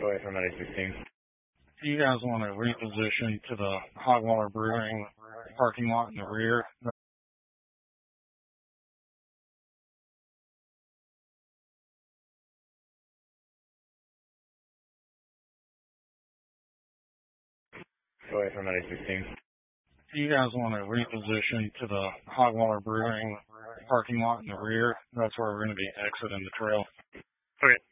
Go ahead from 816. You guys want to reposition to the Hogwaller Brewing parking lot in the rear? Go ahead from 816. You guys want to reposition to the Hogwaller Brewing parking lot in the rear? That's where we're going to be exiting the trail. Okay.